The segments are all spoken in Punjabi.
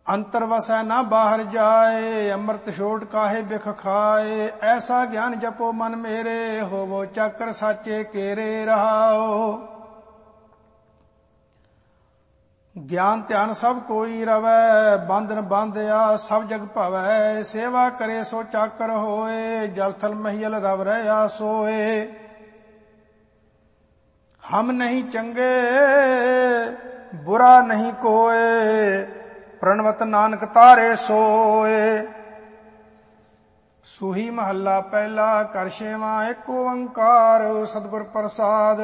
ਅੰਤਰ ਵਸੈ ਨਾ ਬਾਹਰ ਜਾਏ, ਅੰਮ੍ਰਿਤ ਛੋੜ ਕਾਹੇ ਬਿਖ ਖਾਏ। ਐਸਾ ਗਿਆਨ ਜਪੋ ਮਨ ਮੇਰੇ, ਹੋਵੋ ਚੱਕਰ ਸਾਚੇ ਕੇਰੇ ਰਹਾਓ। ਗਿਆਨ ਧਿਆਨ ਸਭ ਕੋਈ ਰਵੈ, ਬੰਧਨ ਬੰਧਿਆ ਸਭ ਜਗ ਭਵੈ। ਸੇਵਾ ਕਰੇ ਸੋ ਚਾਕਰ ਹੋਏ, ਜਲ ਥਲ ਮਹੀਲ ਰਵ ਰਹਿਆ ਸੋਏ। ਹਮ ਨਹੀਂ ਚੰਗੇ ਬੁਰਾ ਨਹੀਂ ਕੋਏ, ਪ੍ਰਣਵਤ ਨਾਨਕ ਤਾਰੇ ਸੋਏ। ਸੂਹੀ ਮਹੱਲਾ ਪਹਿਲਾ। ਘਰ ਛੇਵਾਂ। ਏਕ ਓੰਕਾਰ ਸਤਿਗੁਰ ਪ੍ਰਸਾਦ।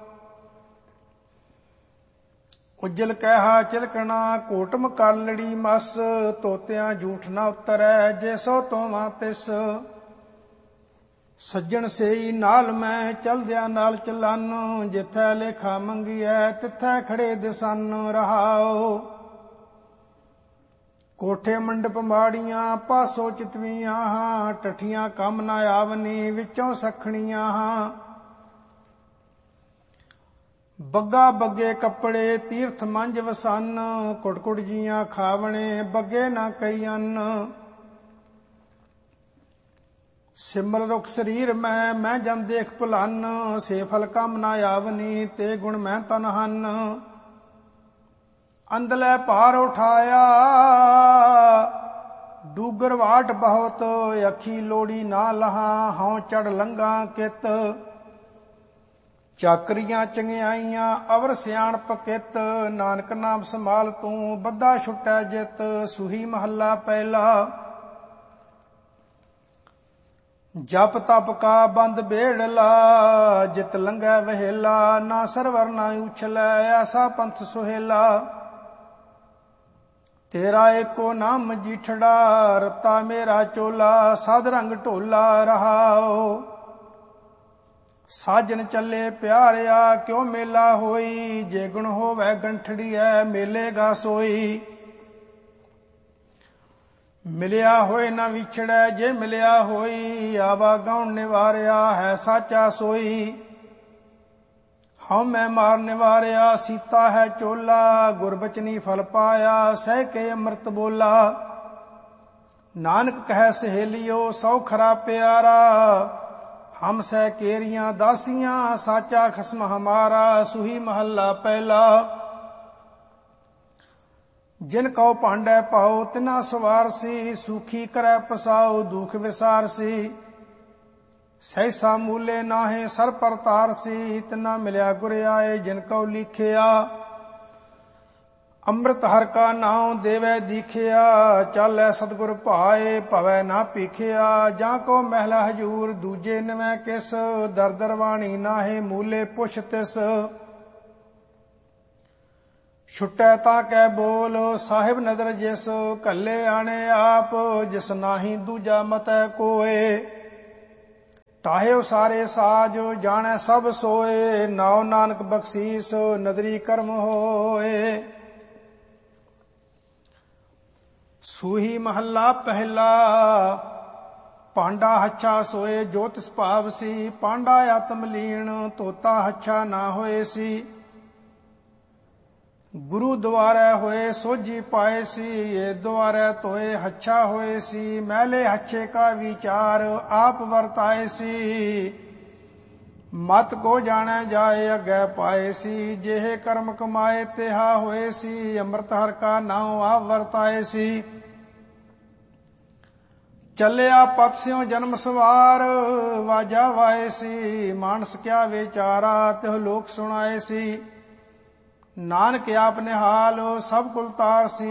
ਉਜਲ ਕਹਿਆ ਚਿਲਕਣਾ, ਕੋਟਮ ਕਰ ਲੜੀ ਮਸ। ਤੋਤਿਆਂ ਝੂਠ ਨਾ ਉਤਰੈ, ਜੇ ਸੋ ਤੋਵਾਂ ਤਿਸ। ਸੱਜਣ ਸੇਈ ਨਾਲ ਮੈਂ, ਚਲਦਿਆਂ ਨਾਲ ਚਲਨ। ਜਿਥੈ ਲੇਖਾ ਮੰਗੀਐ, ਤਿਥੈ ਖੜੇ ਦਿਸਨ ਰਹਾਓ। ਕੋਠੇ ਮੰਡਪ ਮਾੜੀਆਂ, ਪਾਸੋ ਚਿਤਵੀਆਂ ਹਾਂ। ਟੱਠੀਆਂ ਕੰਮ ਨਾ ਆਵਨੀ, ਵਿੱਚੋਂ ਸਖਣੀਆਂ ਹਾਂ। ਬੱਗਾ ਬੱਗੇ ਕੱਪੜੇ, ਤੀਰਥ ਮੰਜ ਵਸਨ। ਕੁੜ ਜੀਆਂ ਖਾਵਣੇ, ਬੱਗੇ ਨਾ ਕਈ ਅੰਨ। ਸਿਮਰ ਰੁਖ ਸਰੀਰ ਮੈਂ ਜਨ ਦੇਖ ਭੁਲਨ। ਸੇ ਫਲ ਕੰਮ ਨਾ ਆਵਨੀ, ਤੇ ਗੁਣ ਮੈਂ ਤਨ ਹਨ। ਅੰਦਲੇ ਭਾਰ ਉਠਾਇਆ, ਡੂਗਰ ਵਾਟ ਬਹੁਤ। ਅੱਖੀ ਲੋੜੀ ਨਾ ਲਹਾ, ਹਉ ਚੜ ਲੰਘਾ ਕਿਤ। ਚਾਕਰੀਆਂ ਚੰਗਿਆਈਆਂ ਅਵਰ ਸਿਆਣਪ ਕਿਤ। ਨਾਨਕ ਨਾਮ ਸੰਭਾਲ ਤੂੰ, ਬੱਧਾ ਛੁਟੈ ਜਿਤ। ਸੂਹੀ ਮਹੱਲਾ ਪਹਿਲਾ। ਜਪ ਤਪ ਕਾ ਬੰਦ ਬੇੜਲਾ, ਜਿਤ ਲੰਘੈ ਵਹੇਲਾ। ਨਾ ਸਰਵਰ ਨਾ ਉਛਲੈ, ਐਸਾ ਪੰਥ ਸੁਹੇਲਾ। ਤੇਰਾ ਏਕੋ ਨਾਮ ਜੀਠੜਾ, ਰਤਾ ਮੇਰਾ ਚੋਲਾ। ਸਾਧ ਰੰਗ ਢੋਲਾ ਰਹਾਓ। ਸਾਜਨ ਚੱਲੇ ਪਿਆਰਿਆ, ਕਿਉ ਮੇਲਾ ਹੋਈ। ਜੇ ਗੁਣ ਹੋਵੈ ਗੰਠੜੀਐ, ਮੇਲੇਗਾ ਸੋਈ। ਮਿਲਿਆ ਹੋਏ ਨਾ ਵਿਛੜੈ, ਜੇ ਮਿਲਿਆ ਹੋਈ। ਆਵਾ ਗਾਉਣ ਨਿਵਾਰਿਆ, ਹੈ ਸਾਚਾ ਸੋਈ। ਹਉ ਮੈਂ ਮਾਰ ਨਿਵਾਰਿਆ, ਸੀਤਾ ਹੈ ਚੋਲਾ। ਗੁਰਬਚਨੀ ਫਲ ਪਾਇਆ, ਸਹਿ ਕੇ ਅੰਮ੍ਰਿਤ ਬੋਲਾ। ਨਾਨਕ ਕਹੈ ਸਹੇਲਿਓ, ਸੌ ਖਰਾ ਪਿਆਰਾ। ਹਮ ਸਹਿ ਕੇਰੀਆਂ ਦਾਸੀਆਂ, ਸਾਚਾ ਖਸਮ ਹਮਾਰਾ। ਸੂਹੀ ਮਹੱਲਾ ਪਹਿਲਾ। ਜਿਨ ਕਉ ਭਾਂਡੈ ਪਾਓ, ਤਿਨਾ ਸਵਾਰਸੀ। ਸੂਖੀ ਕਰੈ ਪਸਾਓ, ਦੁਖ ਵਿਸਾਰਸੀ। ਸਹਿਸਾ ਮੂਲੇ ਨਾਹੇ, ਸਰ ਪਰ ਤਾਰਸੀ। ਤਿਨਾ ਮਿਲਿਆ ਗੁਰ ਆਏ, ਜਿਨ ਕਉ ਲਿਖਿਆ। ਅੰਮ੍ਰਿਤ ਹਰਿ ਕਾ ਨਾਉ ਦੇਵੈ ਦੀਖਿਆ। ਚਾਲੈ ਸਤਿਗੁਰ ਭਾਏ, ਭਵੈ ਨਾ ਭੀਖਿਆ। ਜਾਂ ਕੋ ਮਹਿਲਾ ਹਜੂਰ, ਦੂਜੇ ਨਵੈ ਕਿਸ। ਦਰ ਦਰਵਾਣੀ ਨਾਹੇ, ਮੂਲੇ ਪੁੱਛ ਤਿਸ। ਛੁਟੈ ਤਾਂ ਕੈ ਬੋਲ, ਸਾਹਿਬ ਨਦਰ ਜਿਸ। ਕੱਲੇ ਆਣੇ ਆਪ, ਜਿਸ ਨਾਹੀ ਦੂਜਾ ਮਤੈ ਕੋਏ। ਟਾਹਿਓ ਸਾਰੇ ਸਾਜ, ਜਾਣੈ ਸਭ ਸੋਏ। ਨਾਉ ਨਾਨਕ ਬਖਸ਼ੀਸ, ਨਦਰੀ ਕਰਮ ਹੋਏ। ਸੂਹੀ ਮਹੱਲਾ ਪਹਿਲਾ। ਪਾਂਡਾ ਹੱਛਾ ਸੋਏ, ਜੋ ਤਿਸ ਭਾਵ ਸੀ। ਪਾਂਡਾ ਆਤਮ ਲੀਣ, ਤੋਤਾ ਹੱਛਾ ਨਾ ਹੋਏ ਸੀ। ਗੁਰੂ ਦੁਆਰੈ ਹੋਏ, ਸੋਝੀ ਪਾਏ ਸੀ। ਇਹ ਦੁਆਰੈ ਧੋਏ, ਹੱਛਾ ਹੋਏ ਸੀ। ਮੈਲੇ ਹੱਛੇ ਕਾ ਵਿਚਾਰ, ਆਪ ਵਰਤਾਏ ਸੀ। ਮਤ ਕੋ ਜਾਣੈ ਜਾਏ, ਅੱਗੇ ਪਾਏ ਸੀ। ਜਿਹੇ ਕਰਮ ਕਮਾਏ, ਤਿਹਾ ਹੋਏ ਸੀ। ਅੰਮ੍ਰਿਤ ਹਰਿ ਕਾ ਨਾਉ, ਆਪ ਵਰਤਾਏ ਸੀ। ਚੱਲਿਆ ਪਤ ਸਿਉ ਜਨਮ ਸਵਾਰ, ਵਾਜਾ ਵਾਏ ਸੀ। ਮਾਨਸ ਕਿਆ ਵਿਚਾਰਾ, ਤਿਹੁ ਲੋਕ ਸੁਣਾਏ ਸੀ। ਨਾਨਕ ਆਪ ਨਿਹਾਲ, ਸਭ ਕੁਲ ਤਾਰ ਸੀ।